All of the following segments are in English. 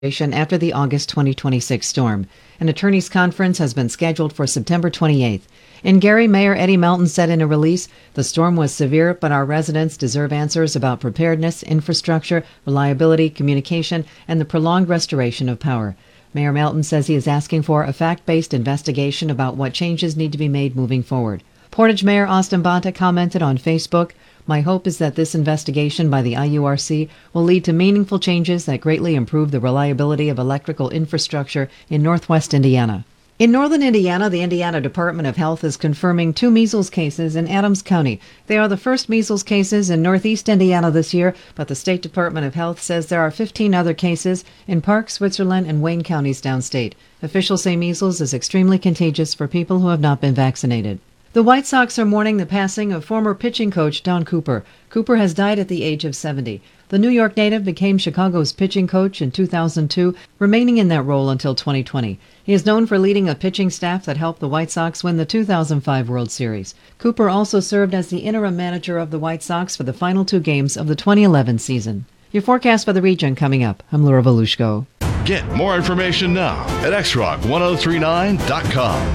after the August 2026 storm. An attorneys' conference has been scheduled for September 28th. In Gary, Mayor Eddie Melton said in a release, "The storm was severe, but our residents deserve answers about preparedness, infrastructure, reliability, communication, and the prolonged restoration of power." Mayor Melton says he is asking for a fact-based investigation about what changes need to be made moving forward. Portage Mayor Austin Bonta commented on Facebook, "My hope is that this investigation by the IURC will lead to meaningful changes that greatly improve the reliability of electrical infrastructure in northwest Indiana." In northern Indiana, the Indiana Department of Health is confirming 2 measles cases in Adams County. They are the first measles cases in northeast Indiana this year, but the State Department of Health says there are 15 other cases in Park, Switzerland, and Wayne counties downstate. Officials say measles is extremely contagious for people who have not been vaccinated. The White Sox are mourning the passing of former pitching coach Don Cooper. Cooper has died at the age of 70. The New York native became Chicago's pitching coach in 2002, remaining in that role until 2020. He is known for leading a pitching staff that helped the White Sox win the 2005 World Series. Cooper also served as the interim manager of the White Sox for the final 2 games of the 2011 season. Your forecast for the region coming up. I'm Laura Volushko. Get more information now at xrock1039.com.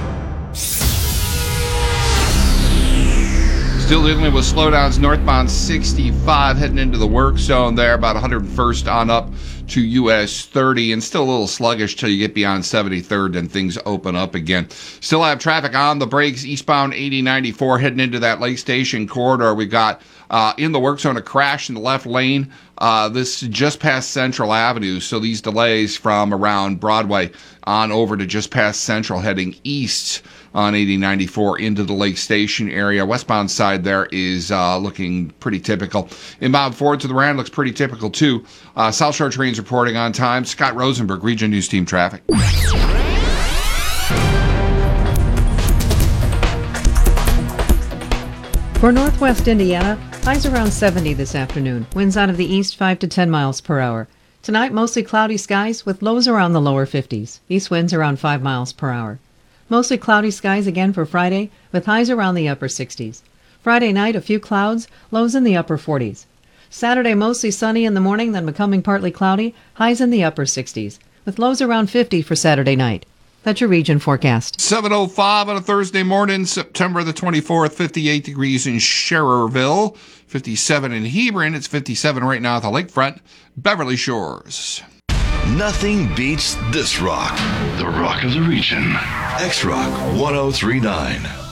Still dealing with slowdowns northbound 65 heading into the work zone there, about 101st on up to US 30, and still a little sluggish till you get beyond 73rd and things open up again. Still have traffic on the brakes eastbound 8094 heading into that Lake Station corridor. We've got in the work zone a crash in the left lane. This just past Central Avenue, so these delays from around Broadway on over to just past Central heading east on 8094 into the Lake Station area. Westbound side there is looking pretty typical. Inbound forward to the Rand looks pretty typical too. South Shore trains reporting on time. Scott Rosenberg, Region News Team Traffic. For northwest Indiana, highs around 70 this afternoon. Winds out of the east 5 to 10 miles per hour. Tonight, mostly cloudy skies with lows around the lower 50s. East winds around 5 miles per hour. Mostly cloudy skies again for Friday, with highs around the upper 60s. Friday night, a few clouds, lows in the upper 40s. Saturday, mostly sunny in the morning, then becoming partly cloudy, highs in the upper 60s, with lows around 50 for Saturday night. That's your region forecast. 7:05 on a Thursday morning, September the 24th, 58 degrees in Schererville, 57 in Hebron. It's 57 right now at the lakefront, Beverly Shores. Nothing beats this rock. The rock of the region. X-Rock 1039.